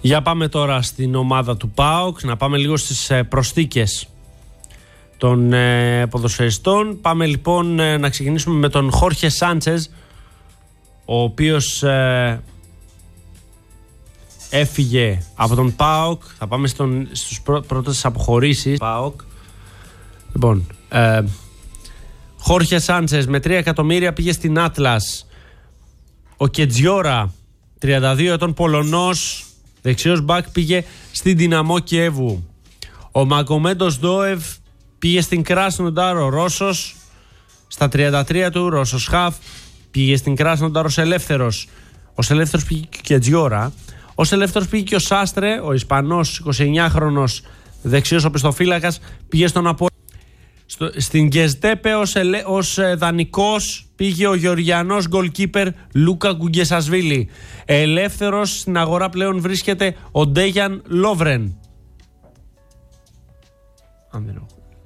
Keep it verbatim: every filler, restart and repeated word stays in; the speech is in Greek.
Για πάμε τώρα στην ομάδα του ΠΑΟΚ, να πάμε λίγο στις προσθήκες των ε, ποδοσφαιριστών. Πάμε λοιπόν ε, να ξεκινήσουμε με τον Χόρχε Σάντσεζ, ο οποίος ε, έφυγε από τον ΠΑΟΚ. Θα πάμε στον, στους πρω, πρώτες αποχωρήσεις ΠΑΟΚ. Λοιπόν, ε, Χόρχε Σάντσεζ με τρία εκατομμύρια πήγε στην Άτλας. Ο Κετζιόρα, τριάντα δύο ετών Πολωνός, δεξιός μπακ, πήγε στην Δυναμό Κιέβου. Ο Μαγκομέντος Ντόεβ πήγε στην Κράσνονταρ. Ο Ρώσος στα τριάντα τρία του, Ρώσος χαφ, πήγε στην Κράσνονταρ ως ελεύθερος. Ως ελεύθερος πήγε και ο Κετζιόρα. Ως ελεύθερος πήγε και ο Σάστρε, ο Ισπανός εικοσιεννιάχρονος δεξιός οπισθοφύλακας, πήγε στον Απο... Στο, στην Γκεζτέπε ως, ελε, ως ε, δανεικός πήγε ο Γεωργιανός γκολκίπερ Λούκα Γκουγκεσασβίλη. Ελεύθερος στην αγορά πλέον βρίσκεται ο Ντέγιαν Λόβρεν. Αν δεν έχω.